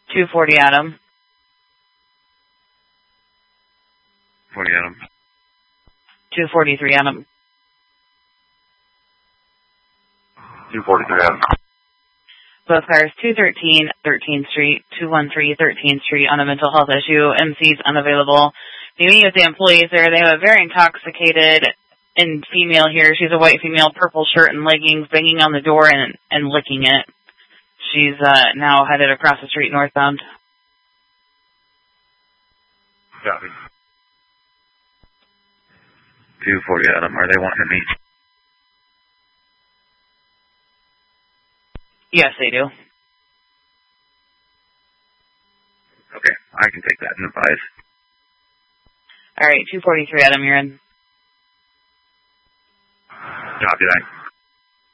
240 Adam. 40 Adam. 243 Adam. 243 Adam. Both cars, 213 13th Street, 213 13th Street on a mental health issue. MC's unavailable. Meeting with the employees there. They have a very intoxicated and female here. She's a white female, purple shirt and leggings, banging on the door and licking it. She's now headed across the street northbound. Copy. 240 Adam. Are they wanting to meet? Yes, they do. Okay, I can take that and advise. All right, 243 Adam, you're in. Copy that.